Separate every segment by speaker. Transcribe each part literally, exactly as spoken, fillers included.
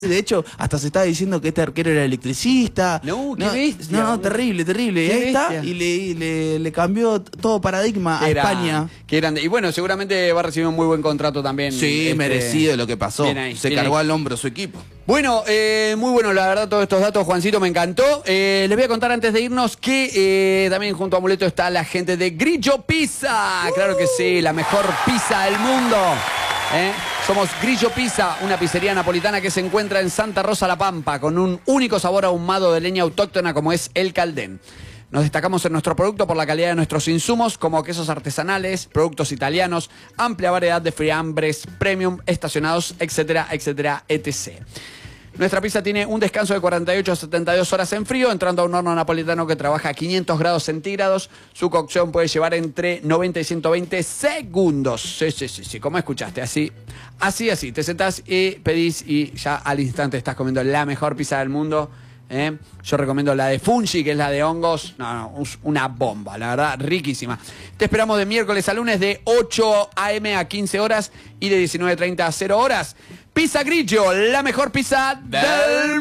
Speaker 1: De hecho, hasta se estaba diciendo que este arquero era electricista.
Speaker 2: No, qué
Speaker 1: no,
Speaker 2: bestia.
Speaker 1: No, no, terrible, terrible. Y ahí está, y le, le, le cambió todo paradigma a
Speaker 2: Era,
Speaker 1: España.
Speaker 2: Qué grande. Y bueno, seguramente va a recibir un muy buen contrato también.
Speaker 1: Sí, este, merecido lo que pasó.
Speaker 2: Ahí,
Speaker 1: se cargó ahí. al hombro su equipo.
Speaker 2: Bueno, eh, muy bueno, la verdad, todos estos datos, Juancito, me encantó. Eh, les voy a contar antes de irnos que eh, también junto a Amuleto está la gente de Grillo Pizza. Uh. Claro que sí, la mejor pizza del mundo. ¿Eh? Somos Grillo Pizza, una pizzería napolitana que se encuentra en Santa Rosa La Pampa, con un único sabor ahumado de leña autóctona como es el caldén. Nos destacamos en nuestro producto por la calidad de nuestros insumos, como quesos artesanales, productos italianos, amplia variedad de fiambres, premium, estacionados, etcétera, etcétera, etcétera. Nuestra pizza tiene un descanso de cuarenta y ocho a setenta y dos horas en frío, entrando a un horno napolitano que trabaja a quinientos grados centígrados. Su cocción puede llevar entre noventa y ciento veinte segundos. Sí, sí, sí, sí, como escuchaste, así, así, así. Te sentás y pedís y ya al instante estás comiendo la mejor pizza del mundo. ¿Eh? Yo recomiendo la de Fungi, que es la de hongos. No, no, una bomba, la verdad, riquísima. Te esperamos de miércoles a lunes de ocho a eme a quince horas y de diecinueve treinta a cero horas. Pizza Grillo, la mejor pizza del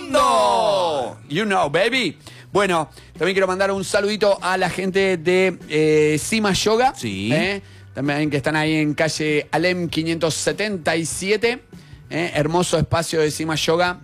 Speaker 2: mundo. You know, baby. Bueno, también quiero mandar un saludito a la gente de eh, Sima Yoga.
Speaker 1: Sí.
Speaker 2: ¿Eh? También que están ahí en calle Alem quinientos setenta y siete. ¿Eh? Hermoso espacio de Sima Yoga.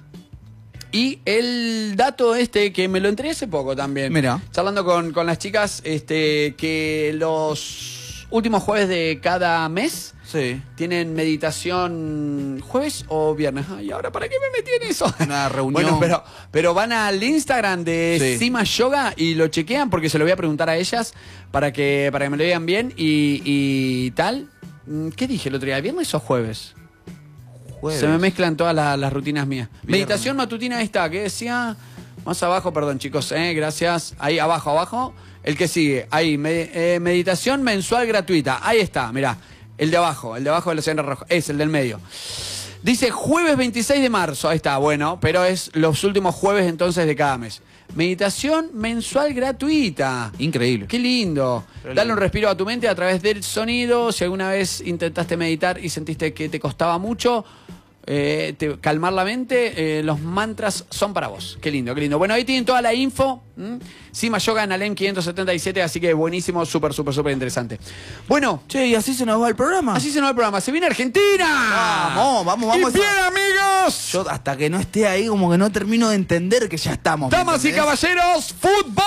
Speaker 2: Y el dato este que me lo enteré hace poco también.
Speaker 1: Mira.
Speaker 2: Charlando con, con las chicas, este, que los últimos jueves de cada mes
Speaker 1: sí.
Speaker 2: tienen meditación jueves o viernes. Ay, ahora, ¿para qué me metí en eso?
Speaker 1: Una reunión.
Speaker 2: Bueno, pero, pero van al Instagram de
Speaker 1: sí.
Speaker 2: Sima Yoga y lo chequean porque se lo voy a preguntar a ellas para que, para que me lo digan bien y, y tal. ¿Qué dije el otro día? ¿Viernes o jueves?
Speaker 1: Jueves.
Speaker 2: Se me mezclan todas la, las rutinas mías.
Speaker 1: Viernes.
Speaker 2: Meditación matutina, ahí está, que decía más abajo, perdón chicos, eh, gracias. Ahí abajo, abajo, el que sigue, ahí, med eh, meditación mensual gratuita, ahí está, mirá, el de abajo, el de abajo de la señal roja, es el del medio. Dice jueves veintiséis de marzo, ahí está, bueno, pero es los últimos jueves entonces de cada mes. Meditación mensual gratuita.
Speaker 1: Increíble.
Speaker 2: Qué lindo.
Speaker 1: Qué
Speaker 2: Dale
Speaker 1: lindo.
Speaker 2: un respiro a tu mente a través del sonido. Si alguna vez intentaste meditar y sentiste que te costaba mucho eh, te, calmar la mente, eh, los mantras son para vos. Qué lindo, qué lindo. Bueno, ahí tienen toda la info. ¿Mm? Sima Yoga en Alem quinientos setenta y siete, así que buenísimo, súper, súper, súper interesante. Bueno.
Speaker 1: Che, y así se nos va el programa.
Speaker 2: Así se nos va el programa. ¡Se viene Argentina!
Speaker 1: Vamos, vamos, vamos.
Speaker 2: ¡Y bien, amigos!
Speaker 1: Yo hasta que no esté ahí como que no termino de entender que ya estamos.
Speaker 2: Damas y caballeros, fútbol.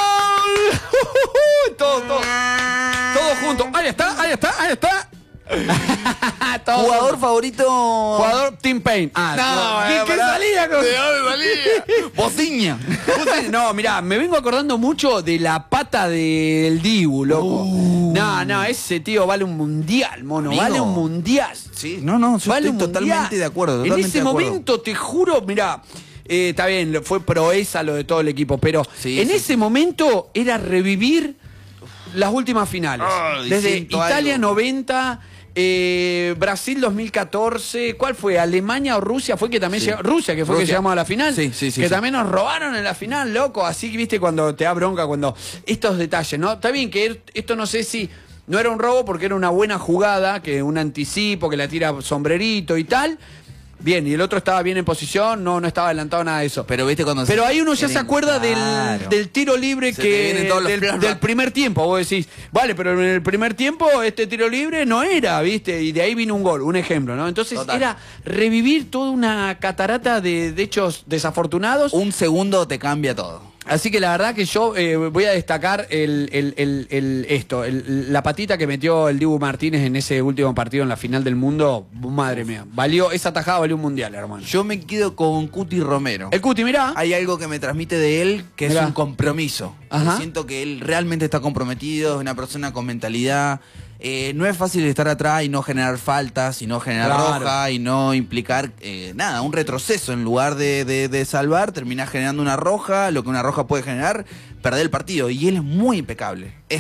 Speaker 2: todo, todo. Todo junto. Ahí está, ahí está, ahí está.
Speaker 1: Jugador junto. favorito.
Speaker 2: Jugador Tim Payne.
Speaker 1: Ah,
Speaker 2: no, ¿qué, ¿qué salía? Con...
Speaker 1: ¿De dónde salía? Bociña.
Speaker 2: No, mirá, me vengo acordando mucho de la pata del Dibu, loco. Uh. No, no, ese tío vale un mundial, mono. Amigo. Vale un mundial.
Speaker 1: Sí, no, no, yo
Speaker 2: vale
Speaker 1: estoy totalmente de acuerdo. Totalmente
Speaker 2: en ese
Speaker 1: de acuerdo.
Speaker 2: momento, te juro, mirá. Eh, está bien, fue proeza lo de todo el equipo, pero sí, en sí. ese momento era revivir las últimas finales. Oh, desde Italia algo. noventa, eh, Brasil dos mil catorce, ¿cuál fue? ¿Alemania o Rusia? Fue que también sí. llegó, Rusia, que fue Rusia. que llegamos a la final.
Speaker 1: Sí, sí, sí,
Speaker 2: que
Speaker 1: sí.
Speaker 2: también nos robaron en la final, loco. Así que viste cuando te da bronca, cuando estos detalles, ¿no? Está bien que esto no sé si no era un robo porque era una buena jugada, que un anticipo, que la tira sombrerito y tal. Bien, y el otro estaba bien en posición, no, no estaba adelantado nada de eso.
Speaker 1: Pero viste cuando
Speaker 2: Pero ahí uno ya
Speaker 1: se
Speaker 2: se acuerda
Speaker 1: claro.
Speaker 2: del, del tiro libre
Speaker 1: se
Speaker 2: que del, del primer tiempo. Vos decís, vale, pero en el primer tiempo este tiro libre no era, ¿viste? Y de ahí vino un gol, un ejemplo, ¿no? Entonces Total. era revivir toda una catarata de, de hechos desafortunados.
Speaker 1: Un segundo te cambia todo.
Speaker 2: Así que la verdad que yo eh, voy a destacar el, el, el, el esto, el, la patita que metió el Dibu Martínez en ese último partido en la final del mundo. Madre mía, valió, esa tajada valió un mundial, hermano.
Speaker 1: Yo me quedo con Cuti Romero.
Speaker 2: El Cuti, mirá.
Speaker 1: Hay algo que me transmite de él que mirá. es un compromiso. Siento que él realmente está comprometido, es una persona con mentalidad. Eh, no es fácil estar atrás y no generar faltas, y no generar claro. roja, y no implicar eh, nada, un retroceso. En lugar de, de, de salvar, termina generando una roja, lo que una roja puede generar, perder el partido. Y él es muy impecable. Eso.
Speaker 2: Claro.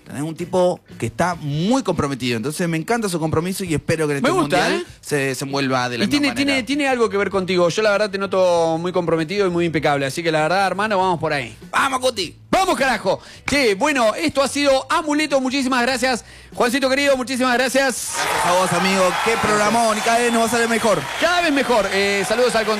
Speaker 1: Es un tipo que está muy comprometido. Entonces me encanta su compromiso y espero que en este
Speaker 2: me gusta,
Speaker 1: mundial
Speaker 2: ¿eh?
Speaker 1: se desenvuelva de la
Speaker 2: y
Speaker 1: misma
Speaker 2: tiene,
Speaker 1: manera.
Speaker 2: Tiene, tiene algo que ver contigo. Yo la verdad te noto muy comprometido y muy impecable. Así que la verdad, hermano, vamos por ahí.
Speaker 1: ¡Vamos, Cuti!
Speaker 2: ¡Vamos, carajo! Che, bueno, esto ha sido Amuleto. Muchísimas gracias. Juancito querido, muchísimas gracias.
Speaker 1: Gracias a vos, amigo. Qué programón y cada vez nos va a salir mejor.
Speaker 2: Cada vez mejor. Eh, saludos al